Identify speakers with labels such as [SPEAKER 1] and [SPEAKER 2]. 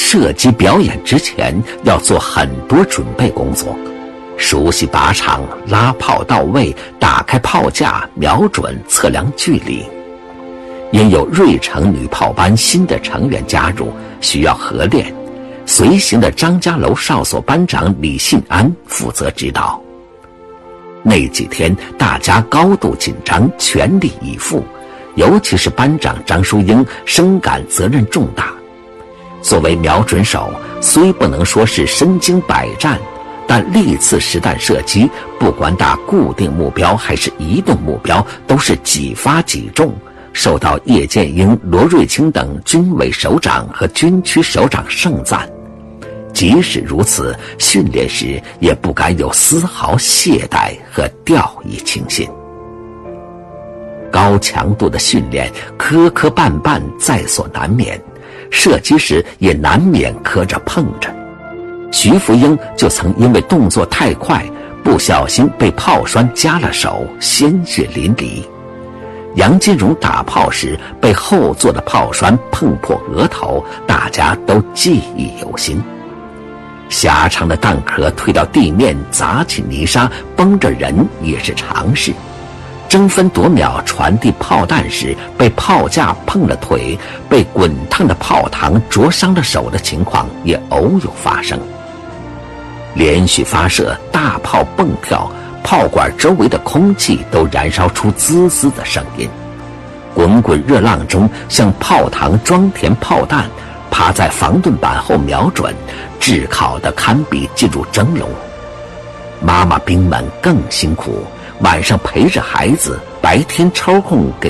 [SPEAKER 1] 射击表演之前要做很多准备工作，熟悉靶场，拉炮到位，打开炮架，瞄准，测量距离。因有瑞城女炮班新的成员加入，需要合练，随行的张家楼哨所班长李信安负责指导。那几天大家高度紧张，全力以赴，尤其是班长张淑英深感责任重大。作为瞄准手，虽不能说是身经百战，但历次实弹射击，不管打固定目标还是移动目标，都是几发几中，受到叶剑英、罗瑞卿等军委首长和军区首长盛赞。即使如此，训练时也不敢有丝毫懈怠和掉以轻心。高强度的训练，磕磕绊绊在所难免，射击时也难免磕着碰着。徐福英就曾因为动作太快，不小心被炮栓夹了手，鲜血淋漓。杨金荣打炮时被后座的炮栓碰破额头，大家都记忆犹新。狭长的弹壳推到地面，砸起泥沙，崩着人也是常事。争分夺秒传递炮弹时，被炮架碰了腿，被滚烫的炮膛灼伤了手的情况也偶有发生。连续发射，大炮蹦跳，炮管周围的空气都燃烧出滋滋的声音。滚滚热浪中，向炮膛装填炮弹，趴在防盾板后瞄准，炙烤的堪比进入蒸笼。妈妈兵们更辛苦，晚上陪着孩子，白天抽空给